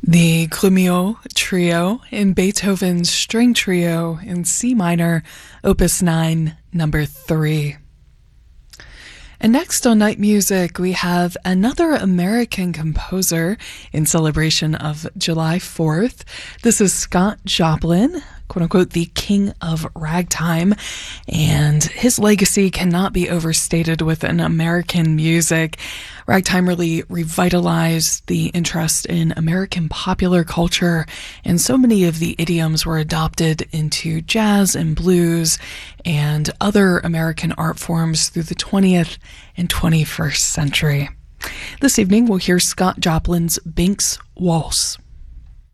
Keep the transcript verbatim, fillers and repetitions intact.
The Grumio Trio in Beethoven's String Trio in C minor, Opus nine, number three. And next on Night Music, we have another American composer in celebration of July fourth. This is Scott Joplin, quote-unquote, the king of ragtime, and his legacy cannot be overstated within American music. Ragtime really revitalized the interest in American popular culture, and so many of the idioms were adopted into jazz and blues and other American art forms through the twentieth and twenty-first century. This evening, we'll hear Scott Joplin's Binks Waltz.